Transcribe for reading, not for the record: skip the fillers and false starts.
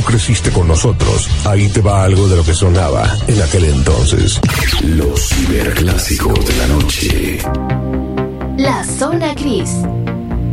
creciste con nosotros, ahí te va algo de lo que sonaba en aquel entonces. Los ciberclásicos de la noche. La Zona Gris.